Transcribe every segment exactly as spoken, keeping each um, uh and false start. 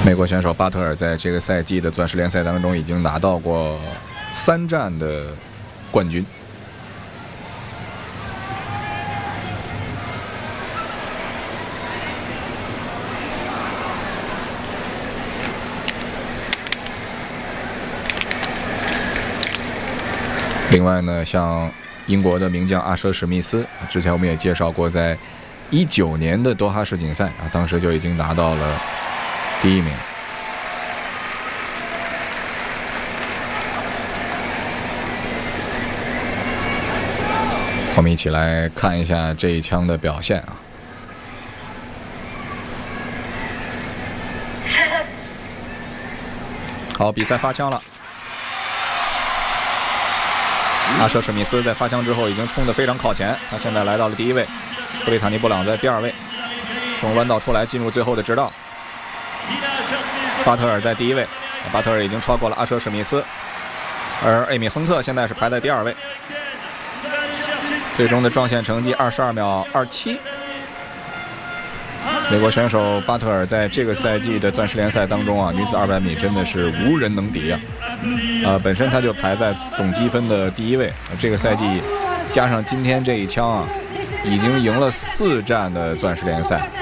美国选手巴特尔在这个赛季的钻石联赛当中已经拿到过三战的冠军。另外呢，像英国的名将阿舍史密斯，之前我们也介绍过，在一九年的多哈世锦赛啊，当时就已经拿到了第一名。我们一起来看一下这一枪的表现啊。好，比赛发枪了。阿舍史密斯在发枪之后已经冲得非常靠前，他现在来到了第一位，布里塔尼·布朗在第二位，从弯道出来进入最后的直道。巴特尔在第一位，巴特尔已经超过了阿舍史密斯，而艾米·亨特现在是排在第二位。最终的撞线成绩二十二秒二七。美国选手巴特尔在这个赛季的钻石联赛当中啊，女子二百米真的是无人能敌啊！呃，本身他就排在总积分的第一位，这个赛季加上今天这一枪啊，已经赢了四战的钻石联赛。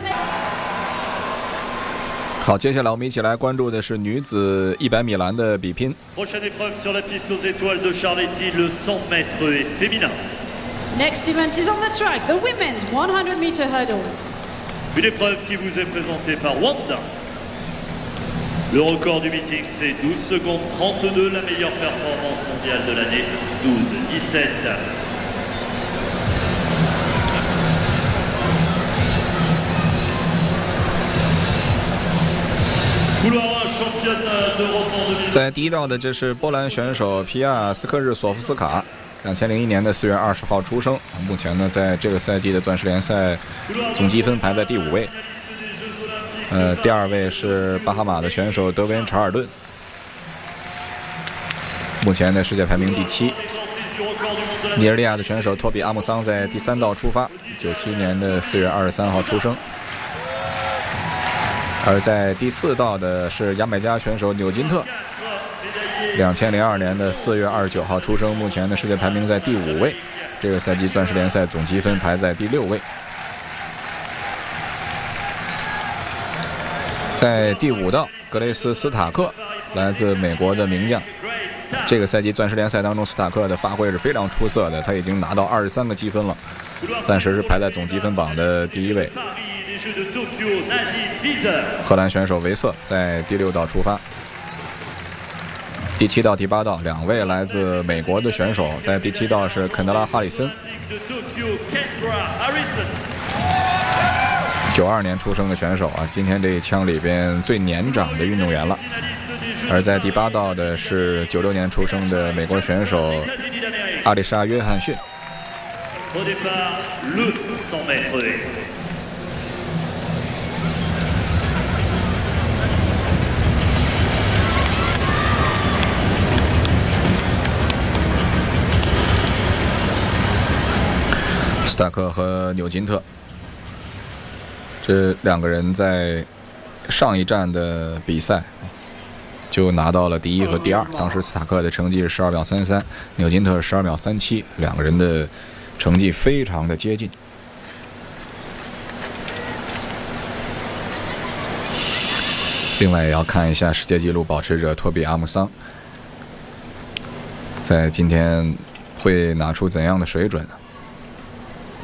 好，接下来我们一起来关注的是女子一百米栏的比拼。 Next event is on the track, the women's one hundred meter hurdles. Une épreuve qui vous est présentée par Wanda. Le record du meeting, c'est douze secondes trente-deux, la meilleure performance mondiale de l'année, douze dix-sept. Couloir championne d'Europe en deux mille. 在第一道的这是波兰选手皮亚斯科日索夫斯卡。两千零一年的四月二十号出生，目前呢在这个赛季的钻石联赛总积分排在第五位。呃，第二位是巴哈马的选手德维恩·查尔顿，目前的世界排名第七。尼日利亚的选手托比·阿姆桑在第三道出发，九七年的四月二十三号出生。而在第四道的是牙买加选手纽金特。两千零二年的四月二十九号出生，目前的世界排名在第五位，这个赛季钻石联赛总积分排在第六位。在第五道，格雷斯·斯塔克，来自美国的名将，这个赛季钻石联赛当中，斯塔克的发挥是非常出色的，他已经拿到二十三个积分了，暂时是排在总积分榜的第一位。荷兰选手维瑟在第六道出发。第七道、第八道两位来自美国的选手，在第七道是肯德拉·哈里森，九二年出生的选手啊，今天这一枪里边最年长的运动员了。而在第八道的是九六年出生的美国选手阿丽莎·约翰逊。斯塔克和纽金特这两个人在上一站的比赛就拿到了第一和第二，当时斯塔克的成绩是十二秒三三，纽金特是十二秒三七，两个人的成绩非常的接近。另外也要看一下世界纪录保持者托比·阿姆桑在今天会拿出怎样的水准呢？